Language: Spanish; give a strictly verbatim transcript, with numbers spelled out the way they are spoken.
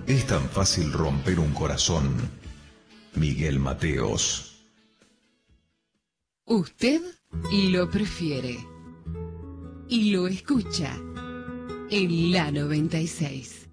Es tan fácil romper un corazón. Miguel Mateos. Usted lo prefiere y lo escucha en la noventa y seis.